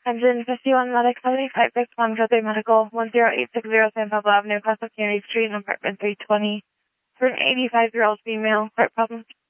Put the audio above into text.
Engine 51 Medic 7561 Cathay Medical 10860 San Pablo Avenue, Paso Kennedy Street, apartment 320. For an 85-year-old female, heart problems.